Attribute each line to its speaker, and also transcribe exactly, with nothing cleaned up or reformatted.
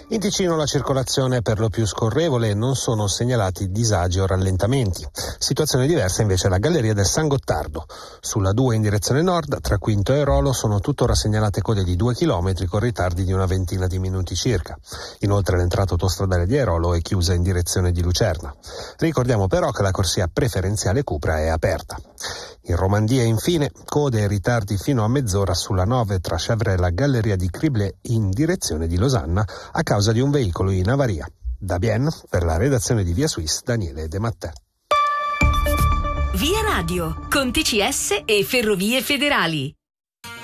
Speaker 1: In Ticino la circolazione è per lo più scorrevole e non sono segnalati disagi o rallentamenti. Situazione diversa invece alla galleria del San Gottardo. Sulla due in direzione nord, tra Quinto e Rolo, sono tuttora segnalate code di due chilometri con ritardi di una ventina di minuti circa. Inoltre l'entrata autostradale di Airolo è chiusa in direzione di Lucerna. Ricordiamo però che la corsia preferenziale Cupra è aperta. In Romandia, infine, code e ritardi fino a mezz'ora sulla nove tra Chèvres e la galleria di Criblé in direzione di Losanna a causa di un veicolo in avaria. Da Bienne, per la redazione di Via Suisse, Daniele De Mattè.
Speaker 2: Via Radio, con T C S e Ferrovie Federali.